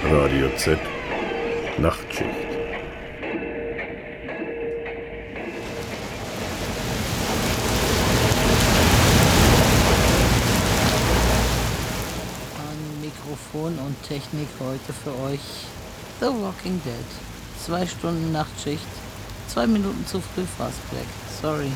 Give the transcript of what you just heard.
Radio Z Nachtschicht. An Mikrofon und Technik heute für euch The Walking Dead. 2 Stunden Nachtschicht. 2 Minuten zu früh, Fast Black. Sorry.